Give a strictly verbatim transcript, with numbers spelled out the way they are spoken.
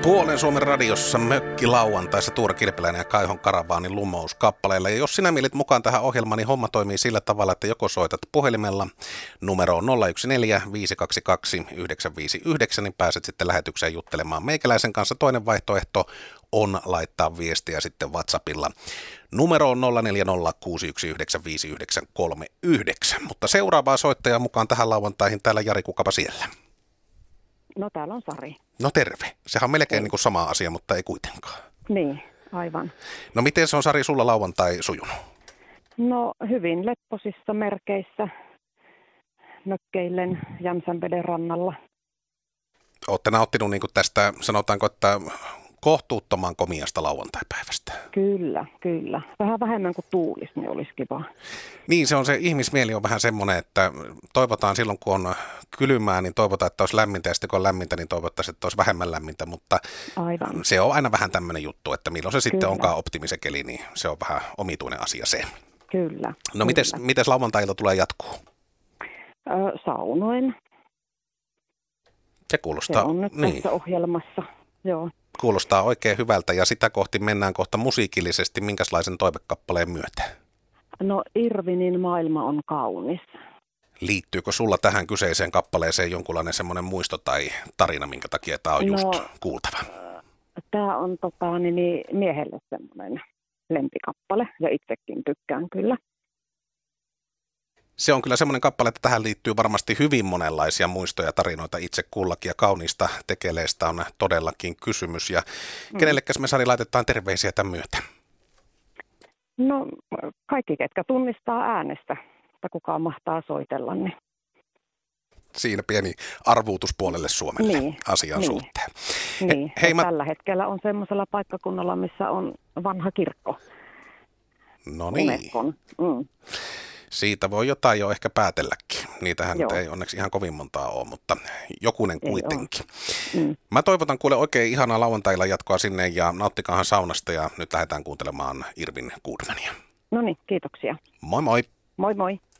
Puolen Suomen radiossa Mökki lauantaissa Tuure Kilpeläinen ja Kaihon Karavaanin lumous kappaleilla. Ja jos sinä mielit mukaan tähän ohjelmaan, niin homma toimii sillä tavalla, että joko soitat puhelimella numero nolla yksi neljä viisi kaksi kaksi yhdeksän viisi yhdeksän, niin pääset sitten lähetykseen juttelemaan meikäläisen kanssa. Toinen vaihtoehto on laittaa viestiä sitten WhatsAppilla numero nolla neljä nolla kuusi yksi yhdeksän viisi yhdeksän kolme yhdeksän. Mutta seuraavaa soittajaa mukaan tähän lauantaihin. Täällä Jari, kukapa siellä? No täällä on Sari. No terve. Sehän on melkein niin kuin sama asia, mutta ei kuitenkaan. Niin, aivan. No miten se on, Sari, sulla lauantai sujunut? No hyvin lepposissa merkeissä mökkeillen Jämsänveden rannalla. Olette nauttinut niin kuin tästä, sanotaanko, että kohtuuttoman komiasta lauantaipäivästä. Kyllä, kyllä. Vähän vähemmän kuin tuulis, niin olisi kiva. Niin, se on se ihmismieli on vähän semmoinen, että toivotaan silloin, kun on kylmää, niin toivotaan, että olisi lämmintä, ja sitten kun on lämmintä, niin toivottaisiin, että olisi vähemmän lämmintä, mutta aivan. Se on aina vähän tämmöinen juttu, että milloin se sitten Kyllä. onkaan optimisen keli, niin se on vähän omituinen asia se. Kyllä. No mites, mites lauantai-ilta tulee jatkuu? Ö, saunoin. Se kuulostaa. Se on nyt niin. tässä ohjelmassa, joo. Kuulostaa oikein hyvältä, ja sitä kohti mennään kohta musiikillisesti. Minkälaisen toivekappaleen myötä? No Irvinin Maailma on kaunis. Liittyykö sulla tähän kyseiseen kappaleeseen jonkunlainen semmoinen muisto tai tarina, minkä takia tämä on just no, kuultava? Tämä on tota, niin, miehelle semmoinen lempikappale, ja itsekin tykkään kyllä. Se on kyllä semmoinen kappale, että tähän liittyy varmasti hyvin monenlaisia muistoja ja tarinoita itse kullakin, ja kauniista tekeleestä on todellakin kysymys. Ja mm. kenellekäs me, Sari, laitetaan terveisiä tämän myötä? No kaikki, ketkä tunnistaa äänestä, että kukaan mahtaa soitella. Niin. Siinä pieni arvuutuspuolelle Suomelle niin, asian niin, suhteen. Niin. He, hei, mä... Tällä hetkellä on semmoisella paikkakunnalla, missä on vanha kirkko. No niin. Mm. Siitä voi jotain jo ehkä päätelläkin. Niitähän Joo. ei onneksi ihan kovin montaa ole, mutta jokunen ei kuitenkin. Mm. Mä toivotan kuule oikein ihanaa lauantailla jatkoa sinne, ja nauttikaahan saunasta, ja nyt lähdetään kuuntelemaan Irvin Goodmania. No niin, kiitoksia. Moi moi. Moi moi.